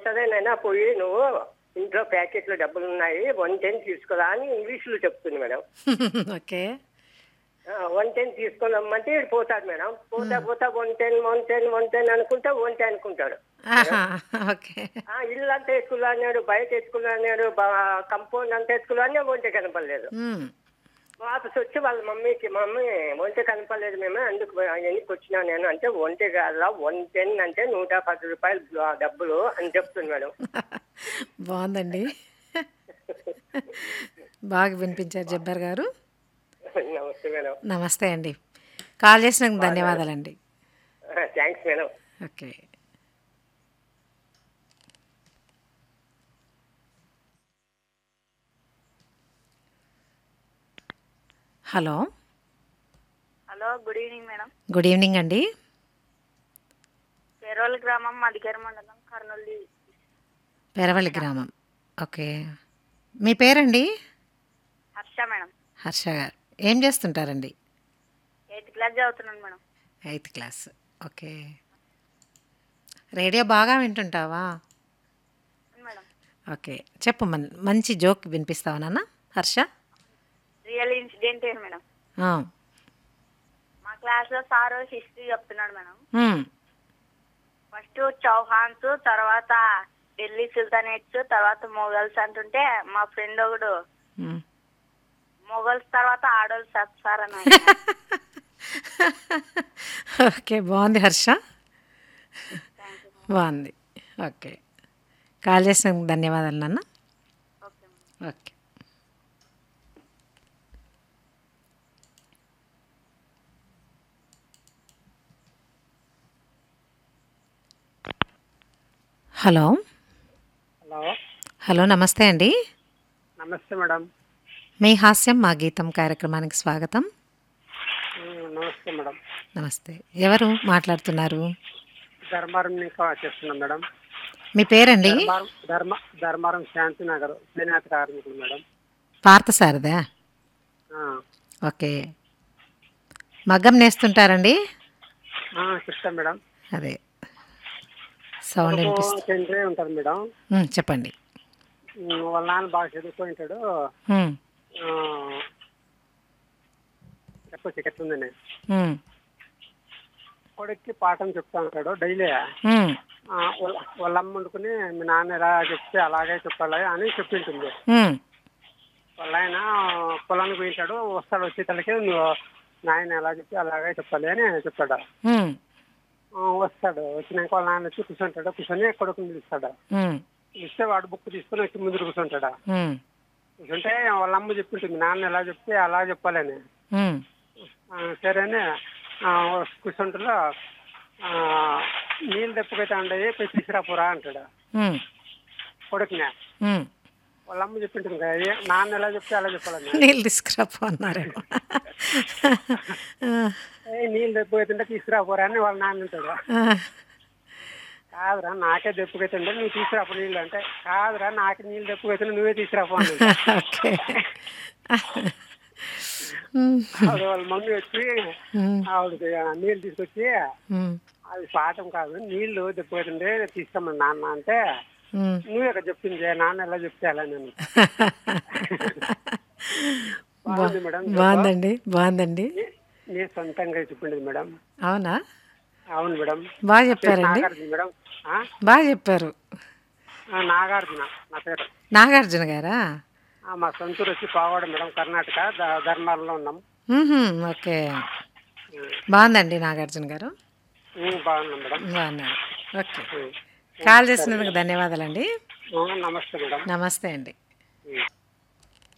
సరే నైనా పోయి నువ్వు ఇంట్లో ప్యాకెట్లో డబ్బులు ఉన్నాయి 110 తీసుకురా అని ఇంగ్లీష్లో చెప్తుంది మేడం. ఓకే. 110 తీసుకొని రమ్మంటే వీడు పోతాడు మేడం. పోతా 110 అనుకుంటా 110 అనుకుంటాడు. ఆహా! ఓకే. ఇల్లు అంతా ఎత్తుకులా అన్నాడు, బయట ఎత్తుకులా అన్నాడు, కంపౌండ్ అంతా ఎత్తుకులా అన్నా ఒంటే కనపడలేదు. వాపస్ వచ్చి వాళ్ళ మమ్మీ ఒంటే కనపడలేదు మేము అందుకు ఎన్నికి వచ్చినా నేను అంటే ఒంటే కాదురా 110 అంటే 110 రూపాయలు డబ్బులు అని చెప్తుంది మేడం. బాగుందండి. బాగా వినిపించారు జబ్బర్ గారు. నమస్తే మేడం. నమస్తే అండి. కాల్ చేసినందుకు ధన్యవాదాలండి. Thanks madam. Okay. Hello. Hello, good evening madam. Good evening అండి. పేరోల్ గ్రామం, మధికర మండలం, కర్నూలు. పెరవల్లి గ్రామం. ఓకే. మీ పేరండి? హర్ష మేడం. హర్ష గారు ఏం చేస్తుంటారండి? 8th క్లాస్ చదువుతున్నాను madam. 8th class. Okay. Radio బాగా వింటుంటావా? మేడం. ఓకే. చెప్పు, మంచి జోక్ వినిపిస్తావా నాన్న హర్ష? Real incident madam. ఆ. మా క్లాస్లో సార్ హిస్టరీ చెప్తున్నాడు మేడం. మ్మ్. ఫస్ట్ చౌహాన్స్, తర్వాత ఢిల్లీ సుల్తానేట్స్, తర్వాత మొఘల్స్ అంటుంటే మా ఫ్రెండ్ ఒకడు మ్మ్. మొఘల్స్ తర్వాత ఆడోళ్ళు సార్ అని ఓకే. బాగుంది హర్ష. బాగుంది. ఓకే. కాల్ చేసినందుకు ధన్యవాదాలు నాన్న. Okay madam. Okay. Hello. Hello. Hello, నమస్తే అండి. నమస్తే మేడం. మీ హాస్యం మా గీతం కార్యక్రమానికి స్వాగతం. నమస్తే మేడం. నమస్తే. ఎవరు మాట్లాడుతున్నారు? ధర్మారం నుంచి చేస్తున్నాం మేడం. మీ పేరండి? ధర్మారం శాంతినగర్ చేనేత కార్మికులు మేడం. పార్థసారదా? ఓకే. మగ్గం నేస్తుంటారండి? చెప్తాం మేడం. అదే సౌండ్ తండ్రి ఉంటుంది మేడం. చెప్పండి. వాళ్ళ నాన్న బాగా చదువుకొని ఉంటాడు. చెప్పచ్చు ఎట్లుందని. కొడుక్కి పాఠం చెప్తా ఉంటాడు డైలీ. వాళ్ళ అమ్మ వండుకుని మీ నాన్న ఎలా చెప్తే అలాగే చెప్పాలి అని చెప్పింటుంది. వాళ్ళ ఆయన పొలానికి పోయింటాడు, వస్తాడు, వచ్చేతలకి నువ్వు నాయన ఎలా చెప్తే అలాగే చెప్పాలి అని చెప్తాడు. వస్తాడు, వచ్చినాక వాళ్ళ నాన్న వచ్చి కూర్చుంటాడు, కూర్చొని కొడుకుని పిలుస్తాడు. ఇస్తే వాడు బుక్ తీసుకుని వచ్చి ముందు కూర్చుంటాడు. కూర్చుంటే వాళ్ళ అమ్మ చెప్పింటుంది నాన్న ఎలా చెప్తే అలా చెప్పాలని. సరే అని కూర్చుంటాడు. నీళ్ళు తెప్పుకైతే ఉండయి పోయి తీసుకురాపోరా అంటాడు కొడుకునే. వాళ్ళ అమ్మ చెప్పింటుంది కదా నాన్న ఎలా చెప్తే అలా చెప్పాలని. నీళ్ళు తీసుకురాపో అన్నారు. నీళ్ళు తెప్పుకైతుంటే తీసుకురాపోరా అని వాళ్ళ నాన్న అంటాడు. కాదురా నాకే తెప్పుకైతుండే నువ్వు తీసుకురాపో నీళ్ళు అంటే, కాదురా నాకే నీళ్ళు తెప్పుకైతుండే నువ్వే తీసుకురాపో అని. ఆవిడ వాళ్ళ మమ్మీ వచ్చి ఆవిడకి నీళ్ళు తీసుకొచ్చి అది పాఠం కాదు నీళ్లు తెప్పుకైతుండే తీసుకోమని నాన్న అంటే, నువ్వే ఇక్కడ చెప్పింది నాన్న ఎలా చెప్తే అలా నేను. బాగుంది మేడం. బాగుందండి. బాగుందండి. నేను సొంతంగా చెప్పింది మేడం. అవునా? అవును మేడం. బాగా చెప్పారండి. నాగార్జున మేడం. బాగా చెప్పారు. నాగార్జున నా పేరు. నాగార్జున గారా? మా సొంతూరు వచ్చి పావాడ మేడం, కర్ణాటక, ధర్మారంలో ఉన్నాం. ఓకే. బాగుందండి నాగార్జున గారు. బాగున్నాం మేడం. బాగున్నారు. ఓకే. కాల్ చేసినందుకు ధన్యవాదాలండి. నమస్తే మేడం. నమస్తే అండి.